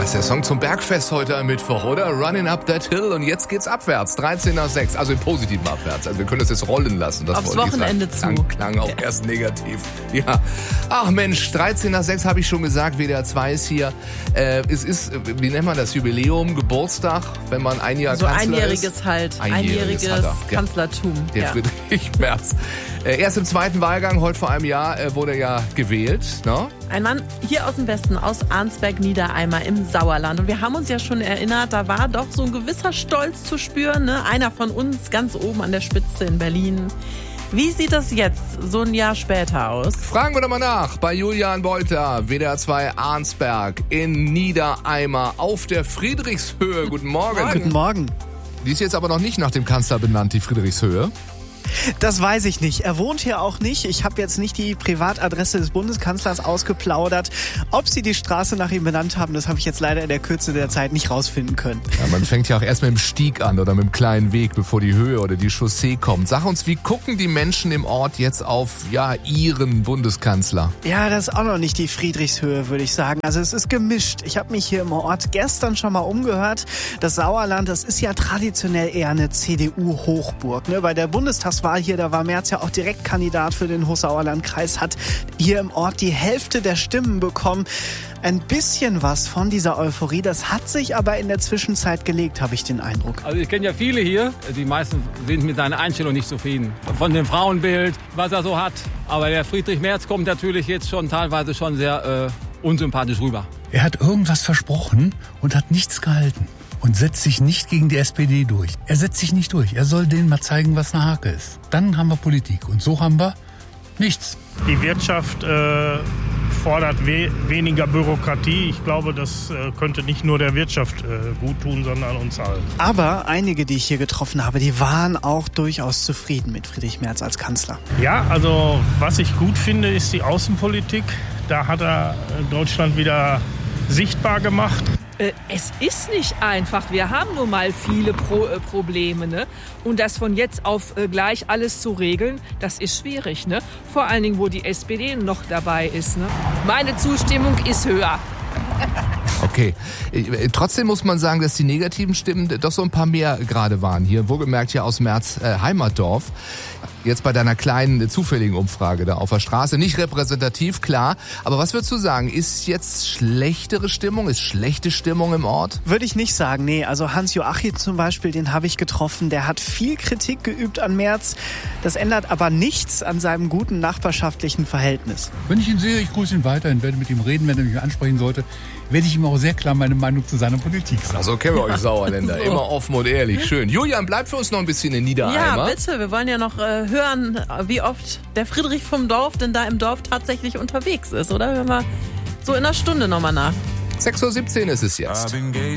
Das ist der Song zum Bergfest heute am Mittwoch, oder? Running Up That Hill. Und jetzt geht's abwärts. 13 nach 6. Also im positiven abwärts. Also wir können das jetzt rollen lassen. Das aufs Wochenende zu. Klang auch erst negativ. Ja. Ach Mensch, 13 nach 6 habe ich schon gesagt. WDR 2 ist hier. Es ist, wie nennt man das? Jubiläum, Geburtstag, wenn man ein Jahr so Kanzler einjähriges ist. Halt. Einjähriges Kanzlertum. Der Friedrich Merz. Erst im zweiten Wahlgang, heute vor einem Jahr, wurde er ja gewählt. Ne? Ein Mann hier aus dem Westen, aus Arnsberg-Niedereimer im Sauerland. Und wir haben uns ja schon erinnert, da war doch so ein gewisser Stolz zu spüren. Ne? Einer von uns ganz oben an der Spitze in Berlin. Wie sieht das jetzt, so ein Jahr später, aus? Fragen wir doch mal nach bei Julian Bolter, WDR 2 Arnsberg in Niedereimer auf der Friedrichshöhe. Guten Morgen. Guten Morgen. Die ist jetzt aber noch nicht nach dem Kanzler benannt, die Friedrichshöhe. Das weiß ich nicht. Er wohnt hier auch nicht. Ich habe jetzt nicht die Privatadresse des Bundeskanzlers ausgeplaudert. Ob sie die Straße nach ihm benannt haben, das habe ich jetzt leider in der Kürze der Zeit nicht rausfinden können. Ja, man fängt ja auch erst mit dem Stieg an oder mit dem kleinen Weg, bevor die Höhe oder die Chaussee kommt. Sag uns, wie gucken die Menschen im Ort jetzt auf, ihren Bundeskanzler? Ja, das ist auch noch nicht die Friedrichshöhe, würde ich sagen. Also es ist gemischt. Ich habe mich hier im Ort gestern schon mal umgehört. Das Sauerland, das ist ja traditionell eher eine CDU-Hochburg. Ne? Bei der Bundestagswahl hier, da war Merz ja auch Direktkandidat für den Hochsauerlandkreis, hat hier im Ort die Hälfte der Stimmen bekommen. Ein bisschen was von dieser Euphorie, das hat sich aber in der Zwischenzeit gelegt, habe ich den Eindruck. Also ich kenne ja viele hier, die meisten sind mit seiner Einstellung nicht zufrieden. Von dem Frauenbild, was er so hat. Aber der Friedrich Merz kommt natürlich jetzt schon teilweise schon sehr unsympathisch rüber. Er hat irgendwas versprochen und hat nichts gehalten. Und setzt sich nicht gegen die SPD durch. Er setzt sich nicht durch. Er soll denen mal zeigen, was eine Hake ist. Dann haben wir Politik. Und so haben wir nichts. Die Wirtschaft fordert weniger Bürokratie. Ich glaube, das könnte nicht nur der Wirtschaft gut tun, sondern uns allen. Aber einige, die ich hier getroffen habe, die waren auch durchaus zufrieden mit Friedrich Merz als Kanzler. Ja, also was ich gut finde, ist die Außenpolitik. Da hat er Deutschland wieder sichtbar gemacht. Es ist nicht einfach. Wir haben nun mal viele Probleme. Ne? Und das von jetzt auf gleich alles zu regeln, das ist schwierig. Ne? Vor allen Dingen, wo die SPD noch dabei ist. Ne? Meine Zustimmung ist höher. Okay. Trotzdem muss man sagen, dass die negativen Stimmen doch so ein paar mehr gerade waren. Hier, wohlgemerkt hier aus Merz Heimatdorf. Jetzt bei deiner kleinen zufälligen Umfrage da auf der Straße. Nicht repräsentativ, klar. Aber was würdest du sagen? Ist jetzt schlechtere Stimmung? Ist schlechte Stimmung im Ort? Würde ich nicht sagen, nee. Also Hans-Joachim zum Beispiel, den habe ich getroffen. Der hat viel Kritik geübt an Merz. Das ändert aber nichts an seinem guten nachbarschaftlichen Verhältnis. Wenn ich ihn sehe, ich grüße ihn weiterhin, werde mit ihm reden, wenn er mich ansprechen sollte, werde ich ihm auch sehr klar meine Meinung zu seiner Politik sagen. Also kennen wir euch Sauerländer. So. Immer offen und ehrlich. Schön. Julian, bleib für uns noch ein bisschen in Niedereimer. Ja, bitte. Wir wollen ja noch hören, wie oft der Friedrich vom Dorf denn da im Dorf tatsächlich unterwegs ist, oder? Hören wir so in einer Stunde nochmal nach. 6:17 Uhr ist es jetzt.